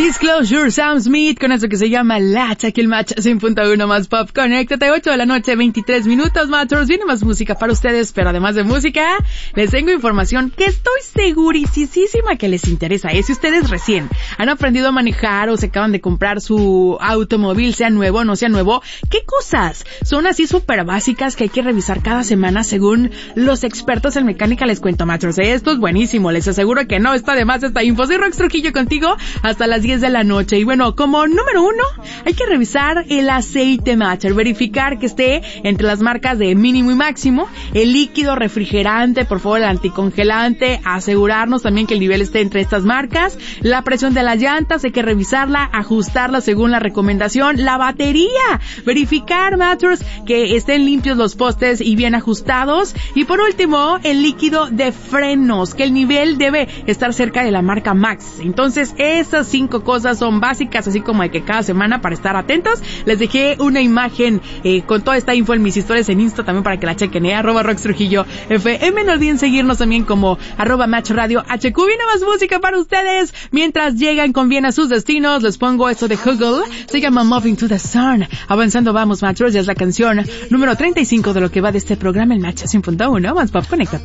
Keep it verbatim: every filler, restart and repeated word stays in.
Disclosure, Sam Smith, con eso que se llama Latch, aquí el Match cien punto uno más Pop. Conéctate, ocho de la noche, veintitrés minutos, Matros. Viene más música para ustedes, pero además de música, les tengo información que estoy segurísima que les interesa. Es si ustedes recién han aprendido a manejar o se acaban de comprar su automóvil, sea nuevo o no sea nuevo, ¿qué cosas son así súper básicas que hay que revisar cada semana según los expertos en mecánica? Les cuento, Matros. Esto es buenísimo, les aseguro que no está de más esta info. Soy Rox Trujillo contigo hasta las diez de la noche. Y bueno, como número uno, hay que revisar el aceite, Matcher, verificar que esté entre las marcas de mínimo y máximo, el líquido refrigerante, por favor, el anticongelante, asegurarnos también que el nivel esté entre estas marcas, la presión de las llantas, hay que revisarla, ajustarla según la recomendación, la batería, verificar, Matchers, que estén limpios los postes y bien ajustados, y por último, el líquido de frenos, que el nivel debe estar cerca de la marca Max. Entonces, esas cinco cosas son básicas, así como de que cada semana para estar atentos. Les dejé una imagen eh, con toda esta info en mis historias en Insta también para que la chequen, eh, arroba Rox Trujillo F M. No olviden seguirnos también como arroba Match Radio H Q. Viene más música para ustedes. Mientras llegan con bien a sus destinos, les pongo esto de Google. Se llama Moving to the Sun. Avanzando vamos, Matchers, ya es la canción número treinta y cinco de lo que va de este programa, el Match cien punto uno más Pop. Conéctate.